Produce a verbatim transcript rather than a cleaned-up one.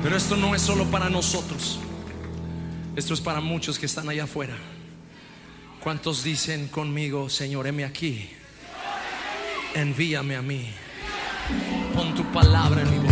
Pero esto no es solo para nosotros, esto es para muchos que están allá afuera. ¿Cuántos dicen conmigo: Señor, heme aquí, envíame a mí, pon tu palabra en mi boca?